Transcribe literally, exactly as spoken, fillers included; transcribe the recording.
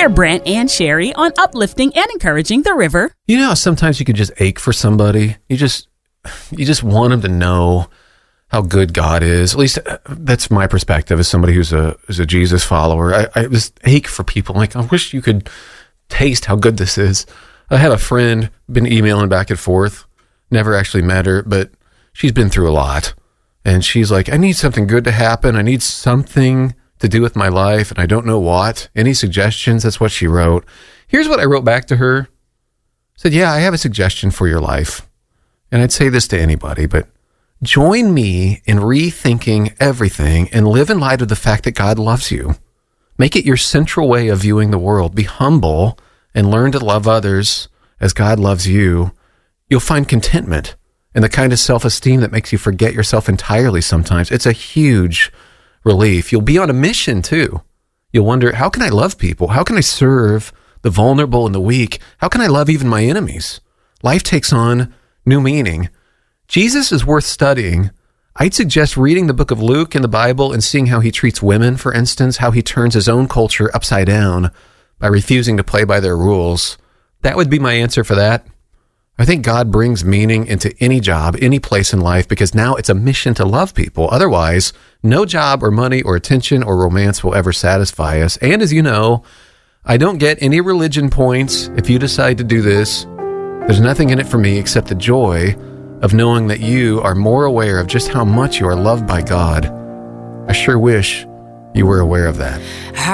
Hear Brent and Sherry on uplifting and encouraging the river. You know how sometimes you could just ache for somebody? You just you just want them to know how good God is. At least uh, that's my perspective as somebody who's a who's a Jesus follower. I, I just ache for people. Like, I wish you could taste how good this is. I have a friend, been emailing back and forth, never actually met her, but she's been through a lot. And she's like, I need something good to happen. I need something to do with my life, and I don't know what. Any suggestions? That's what she wrote. Here's what I wrote back to her. I said, yeah, I have a suggestion for your life. And I'd say this to anybody, but join me in rethinking everything and live in light of the fact that God loves you. Make it your central way of viewing the world. Be humble and learn to love others as God loves you. You'll find contentment and the kind of self-esteem that makes you forget yourself entirely sometimes. It's a huge relief. You'll be on a mission too. You'll wonder, how can I love people? How can I serve the vulnerable and the weak? How can I love even my enemies? Life takes on new meaning. Jesus is worth studying. I'd suggest reading the book of Luke in the Bible and seeing how he treats women, for instance, how he turns his own culture upside down by refusing to play by their rules. That would be my answer for that. I think God brings meaning into any job, any place in life, because now it's a mission to love people. Otherwise, no job or money or attention or romance will ever satisfy us. And as you know, I don't get any religion points if you decide to do this. There's nothing in it for me except the joy of knowing that you are more aware of just how much you are loved by God. I sure wish you were aware of that.